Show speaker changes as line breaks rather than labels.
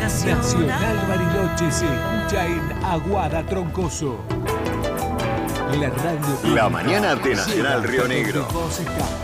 Nacional Bariloche se escucha en Aguada Troncoso. La radio.
La mañana de Nacional Río Negro.
Vos está.